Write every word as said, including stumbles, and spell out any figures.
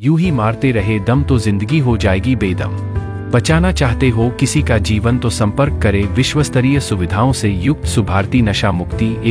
यूं ही मारते रहे दम तो जिंदगी हो जाएगी बेदम। बचाना चाहते हो किसी का जीवन तो संपर्क करें विश्वस्तरीय सुविधाओं से युक्त सुभारती नशा मुक्ति